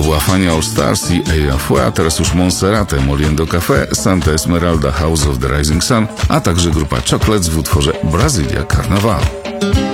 była Fania All Stars i Ella Fue, a teraz już Monserrate, Moliendo Café, Santa Esmeralda, House of the Rising Sun, a także grupa Chocolates w utworze Brasilia Carnaval.